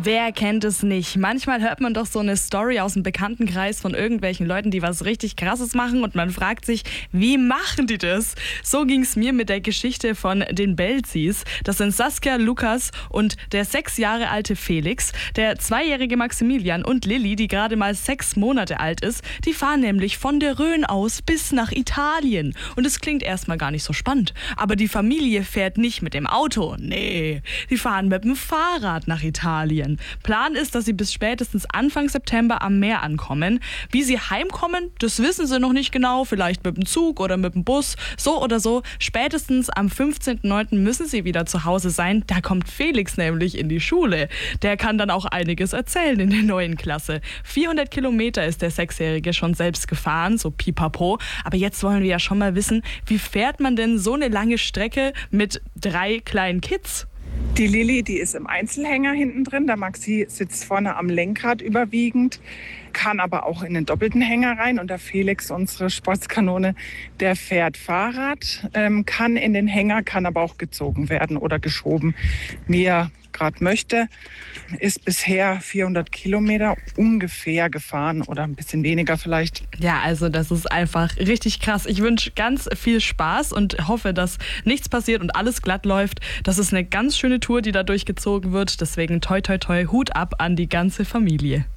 Wer kennt es nicht? Manchmal hört man doch so eine Story aus dem Bekanntenkreis von irgendwelchen Leuten, die was richtig Krasses machen und man fragt sich, wie machen die das? So ging es mir mit der Geschichte von den Belzis. Das sind Saskia, Lukas und der 6 Jahre alte Felix. Der 2-jährige Maximilian und Lilly, die gerade mal 6 Monate alt ist, die fahren nämlich von der Rhön aus bis nach Italien. Und es klingt erstmal gar nicht so spannend. Aber die Familie fährt nicht mit dem Auto. Nee, die fahren mit dem Fahrrad nach Italien. Plan ist, dass sie bis spätestens Anfang September am Meer ankommen. Wie sie heimkommen, das wissen sie noch nicht genau. Vielleicht mit dem Zug oder mit dem Bus. So oder so. Spätestens am 15.09. müssen sie wieder zu Hause sein. Da kommt Felix nämlich in die Schule. Der kann dann auch einiges erzählen in der neuen Klasse. 400 Kilometer ist der 6-Jährige schon selbst gefahren, so pipapo. Aber jetzt wollen wir ja schon mal wissen, wie fährt man denn so eine lange Strecke mit 3 kleinen Kids? Die Lilly, die ist im Einzelhänger hinten drin. Der Maxi sitzt vorne am Lenkrad überwiegend, kann aber auch in den doppelten Hänger rein. Und der Felix, unsere Sportskanone, der fährt Fahrrad, kann in den Hänger, kann aber auch gezogen werden oder geschoben, wie er gerade möchte. Ist bisher 400 Kilometer ungefähr gefahren oder ein bisschen weniger vielleicht. Ja, also das ist einfach richtig krass. Ich wünsche ganz viel Spaß und hoffe, dass nichts passiert und alles glatt läuft. Das ist eine ganz schöne Tour, die da durchgezogen wird. Deswegen toi toi toi, Hut ab an die ganze Familie.